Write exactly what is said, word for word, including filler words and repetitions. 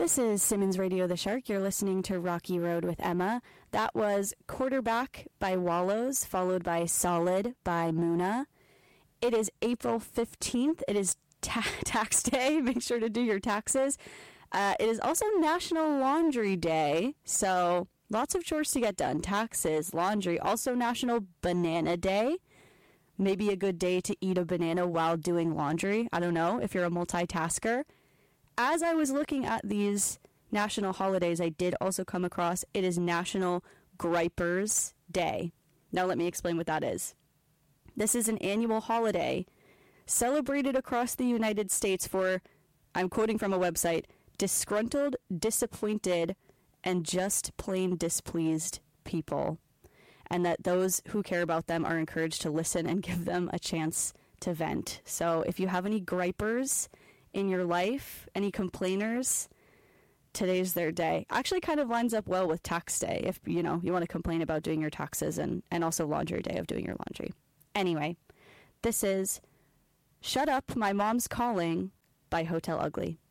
This is Simmons Radio The Shark. You're listening to Rocky Road with Emma. That was Quarterback by Wallows, followed by Solid by Muna. It is April fifteenth. It is ta- tax day. Make sure to do your taxes. Uh, it is also National Laundry Day, so lots of chores to get done. Taxes, laundry, also National Banana Day. Maybe a good day to eat a banana while doing laundry. I don't know if you're a multitasker. As I was looking at these national holidays, I did also come across it is National Gripers Day. Now let me explain what that is. This is an annual holiday celebrated across the United States for, I'm quoting from a website, disgruntled, disappointed, and just plain displeased people. And that those who care about them are encouraged to listen and give them a chance to vent. So if you have any gripers in your life, any complainers, today's their day. Actually kind of lines up well with tax day if, you know, you want to complain about doing your taxes, and, and also laundry day of doing your laundry. Anyway, this is Shut Up, My Mom's Calling by Hotel Ugly.